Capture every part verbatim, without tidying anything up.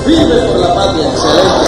Vive por la patria, excelente.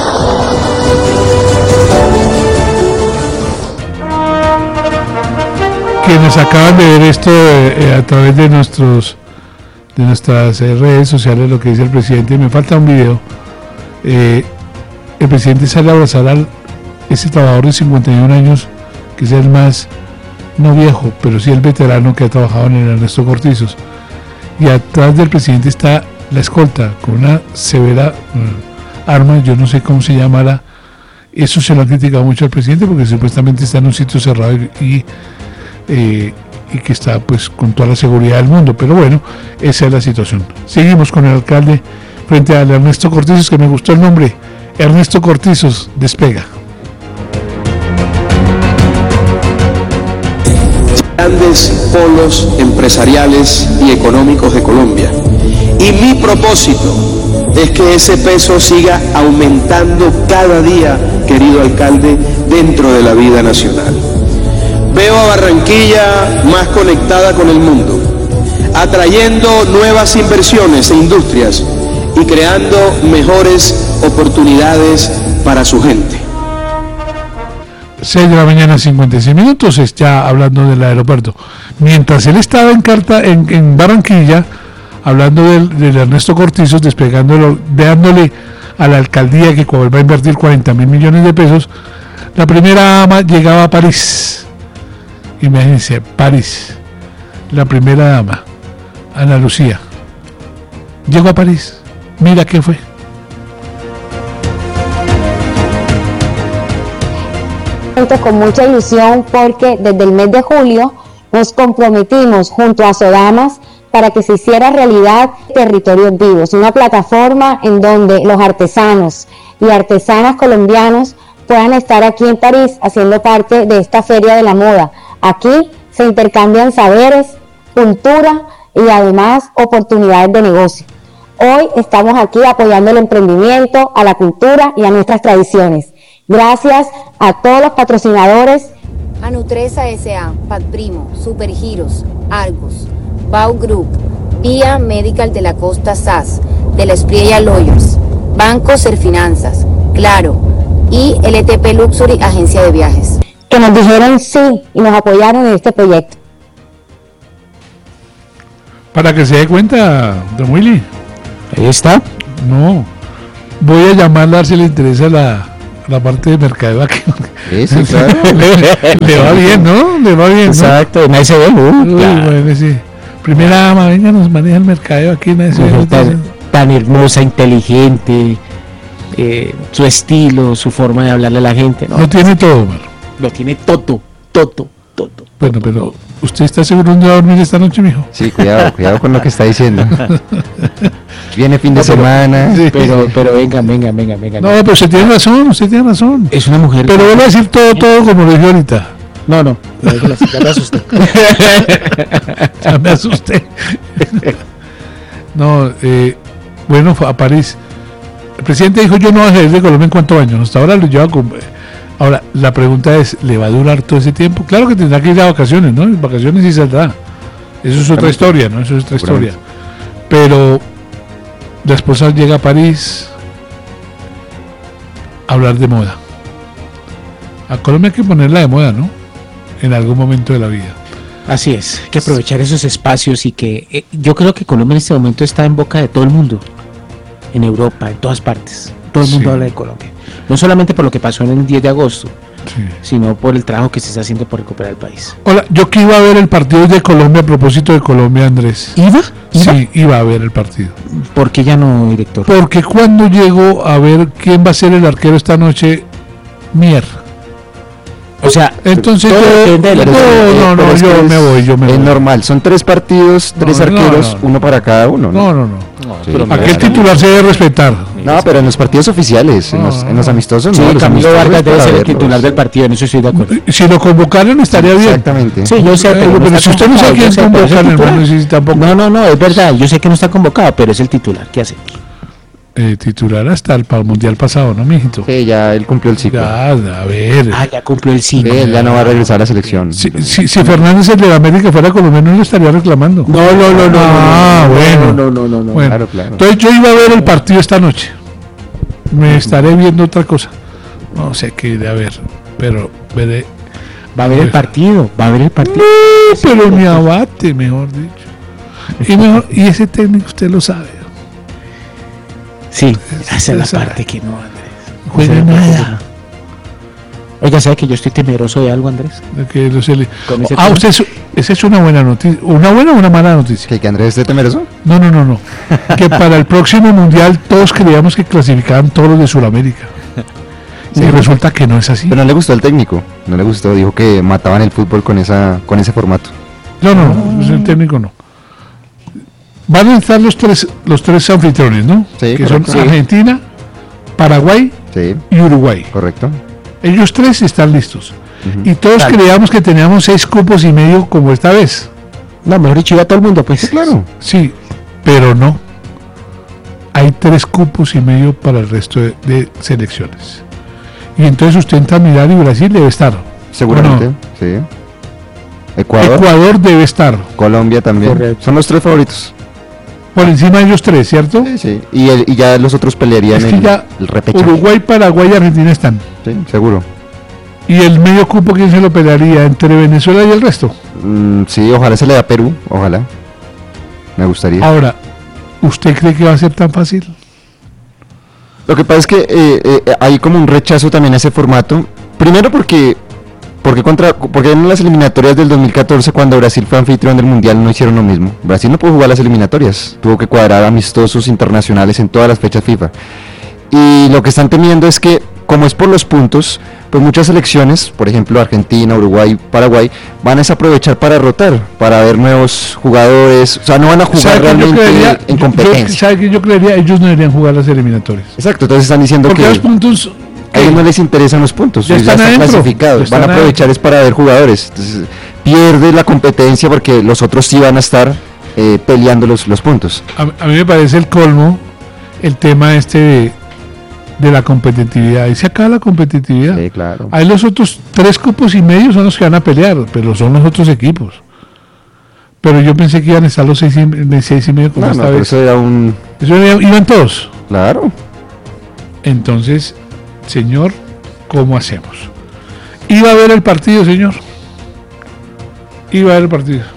Quienes acaban de ver esto eh, a través de nuestros de nuestras eh, redes sociales, lo que dice el presidente, me falta un video. Eh, el presidente sale a abrazar a ese trabajador de cincuenta y un años, que es el más, no viejo, pero sí el veterano que ha trabajado en el Ernesto Cortizos. Y atrás del presidente está la escolta con una severa uh, arma, yo no sé cómo se llamará. Eso se lo han criticado mucho al presidente porque supuestamente está en un sitio cerrado y, y Eh, y que está pues con toda la seguridad del mundo, pero bueno, esa es la situación. Seguimos con el alcalde frente al Ernesto Cortizos, que me gustó el nombre, Ernesto Cortizos despega. Grandes polos empresariales y económicos de Colombia, y mi propósito es que ese peso siga aumentando cada día, querido alcalde, dentro de la vida nacional. Veo a Barranquilla más conectada con el mundo, atrayendo nuevas inversiones e industrias y creando mejores oportunidades para su gente. seis de la mañana, cincuenta y seis minutos, está hablando del aeropuerto. Mientras él estaba en, Carta, en, en Barranquilla, hablando del, del Ernesto Cortizos, despegándolo, dándole a la alcaldía que va a invertir cuarenta mil millones de pesos, la primera dama llegaba a París. Imagínense, París, la primera dama, Ana Lucía, llegó a París, mira qué fue. Con mucha ilusión porque desde el mes de julio nos comprometimos junto a Sodamas para que se hiciera realidad Territorios Vivos, una plataforma en donde los artesanos y artesanas colombianos puedan estar aquí en París haciendo parte de esta feria de la moda. Aquí se intercambian saberes, cultura y además oportunidades de negocio. Hoy estamos aquí apoyando el emprendimiento, a la cultura y a nuestras tradiciones. Gracias a todos los patrocinadores. A Nutresa S A, Padprimo, Supergiros, Argos, Bau Group, Vía Medical de la Costa S A S, de la Espriella Lawyers, Banco Serfinanzas, Claro y L T P Luxury, agencia de viajes. Que nos dijeron sí y nos apoyaron en este proyecto. Para que se dé cuenta, don Willy. Ahí está. No, voy a llamarla a ver si le interesa la, la parte de mercadeo aquí. Sí, sí, claro. le, le va bien, ¿no? Le va bien, ¿no? Exacto, en A S B. Uh, claro. Bueno, sí. Primera dama, venga, nos maneja el mercadeo aquí en A S B. Tan, tan hermosa, inteligente, eh, su estilo, su forma de hablarle a la gente. No, no tiene todo, Mar. Lo tiene todo, todo, todo. Bueno, pero ¿usted está seguro de dormir esta noche, mijo? Sí, cuidado, cuidado con lo que está diciendo. Viene fin de no, pero, semana. Sí, pero, pero venga, venga, venga, venga. No, pero usted tiene razón, usted tiene razón. Es una mujer. Pero voy a decir todo, todo como lo dije ahorita. No, no, ya me asusté. Ya me asusté. No, eh, bueno, a París. El presidente dijo, yo no voy a salir de Colombia en cuántos años. Hasta ahora lo lleva con... Ahora, la pregunta es, ¿le va a durar todo ese tiempo? Claro que tendrá que ir a vacaciones, ¿no? En vacaciones sí saldrá. Eso es otra historia, ¿no? Eso es otra historia. Pero la esposa llega a París a hablar de moda. A Colombia hay que ponerla de moda, ¿no? En algún momento de la vida. Así es, hay que aprovechar esos espacios y que... Eh, yo creo que Colombia en este momento está en boca de todo el mundo. En Europa, en todas partes. Todo el mundo sí. habla de Colombia. No solamente por lo que pasó en el diez de agosto, sí. sino por el trabajo que se está haciendo por recuperar el país. Hola, yo que iba a ver el partido de Colombia a propósito de Colombia, Andrés. ¿Iba? ¿Iba? Sí, iba a ver el partido. ¿Por qué ya no, director? Porque cuando llego a ver quién va a ser el arquero esta noche, Mier. O sea, entonces yo, de la, no, no, no, no yo me voy, yo me voy. Es normal, son tres partidos, tres no, arqueros, no, no, uno para cada uno, ¿no? No, no, no. no sí, pero aquel titular se debe respetar. No, pero en los partidos oficiales, no, en, los, en los amistosos sí, no. Camilo Vargas debe ser el titular del partido, en eso estoy de acuerdo. Si lo convocaron estaría bien. Exactamente. Sí, yo sé, pero, pero, no pero si usted no sabe quién convocar, hermano, si tampoco. No, no, no, es verdad, yo sé que no está convocado, pero es el titular, ¿qué hace? Eh, titular hasta el, para el mundial pasado, ¿no, mijito? Sí, ya él cumplió el ciclo. Ya, a ver. Ah, ya cumplió el ciclo. Sí, él ya no va a regresar a la selección. Si, si, si Fernández el de la América fuera colombiano, no lo estaría reclamando. No, no, no, no. Ah, no, bueno. No, no, no, no, no. Bueno, claro, claro. Entonces yo iba a ver el partido esta noche. me estaré viendo otra cosa. No sé qué iré a ver, pero veré. Va a ver el partido, va a ver el partido. No, pero ni abate, mejor dicho. Y, mejor, y ese técnico usted lo sabe. Sí, esa es la sabe. parte que no, Andrés. Juega No se me nada. preocupe. Oiga, ¿sabe que yo estoy temeroso de algo, Andrés? De que lo se le- Con ese Ah, tema. usted, es- esa es una buena noticia. ¿Una buena o una mala noticia? ¿Que, que Andrés esté temeroso? No, no, no, no. Que para el próximo mundial todos creíamos que clasificaban todos los de Sudamérica. Y Sí. resulta que no es así. Pero no le gustó el técnico, no le gustó, dijo que mataban el fútbol con esa con ese formato. No, no, no, es el técnico no. Van a estar los tres, los tres anfitriones, ¿no? Sí, que son correcto. Sí. Argentina, Paraguay Sí, y Uruguay. correcto. Ellos tres están listos. Ujú. Y todos Claro. creíamos que teníamos seis cupos y medio como esta vez. No, mejor dicho, iba todo el mundo, pues. Sí, claro. Sí, pero no. Hay tres cupos y medio para el resto de, de selecciones. Y entonces usted entra a mirar y Brasil debe estar. Seguramente, ¿O no? sí. Ecuador, Ecuador debe estar. Colombia también. Correcto. Son los tres favoritos. Por encima de ellos tres, ¿cierto? Sí, sí. Y, el- y ya los otros pelearían Es que el, ya el repechaje. Uruguay, Paraguay y Argentina están. Sí, seguro. ¿Y el medio cupo quién se lo pelearía? ¿Entre Venezuela y el resto? Mm, sí, ojalá se le da a Perú, ojalá. Me gustaría. Ahora, ¿usted cree que va a ser tan fácil? Lo que pasa es que eh, eh, hay como un rechazo también a ese formato. Primero porque porque contra porque en las eliminatorias del dos mil catorce, cuando Brasil fue anfitrión del Mundial, no hicieron lo mismo. Brasil no pudo jugar las eliminatorias, tuvo que cuadrar amistosos internacionales en todas las fechas FIFA. Y lo que están temiendo es que, como es por los puntos, pues muchas selecciones, por ejemplo Argentina, Uruguay, Paraguay, van a aprovechar para rotar, para ver nuevos jugadores. O sea, no van a jugar ¿Sabe que yo realmente creería- en yo- competencia. yo- ¿Sabe que yo creería? Ellos no deberían jugar las eliminatorias. Exacto, entonces están diciendo Porque que los puntos... a ellos no les interesan los puntos, Ya ellos ya están están adentro, clasificados, ya están van a aprovechar adentro. es para ver jugadores. Entonces, pierde la competencia porque los otros sí van a estar eh, peleando los, los puntos. A, a mí me parece el colmo el tema este de, de la competitividad. Ahí se acaba la competitividad. Sí, claro. Ahí los otros tres cupos y medio son los que van a pelear, pero son los otros equipos. Pero yo pensé que iban a estar los seis y, de seis y medio como No, esta no, por vez. eso era un... Eso iban iban todos. Claro. Entonces, señor, ¿cómo hacemos? Iba a ver el partido, señor. Iba a ver el partido.